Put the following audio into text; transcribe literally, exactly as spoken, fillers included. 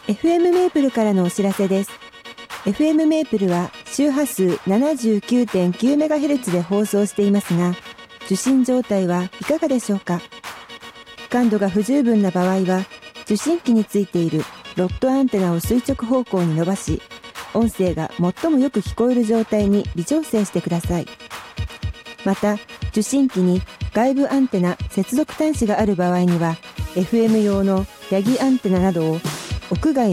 エフエム メープルからのお知らせです。エフエム メープルは周波数 ななじゅうきゅうてんきゅうメガヘルツ で放送していますが、受信状態はいかがでしょうか。感度が不十分な場合は、受信機についているロッドアンテナを垂直方向に伸ばし、音声が最もよく聞こえる状態に微調整してください。また、受信機に外部アンテナ接続端子がある場合には、エフエム 用のヤギアンテナなどを屋外